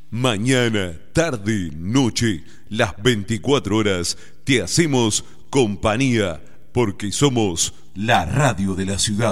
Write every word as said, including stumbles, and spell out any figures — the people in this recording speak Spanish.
Mañana, tarde, noche, las veinticuatro horas te hacemos compañía porque somos la radio de la ciudad.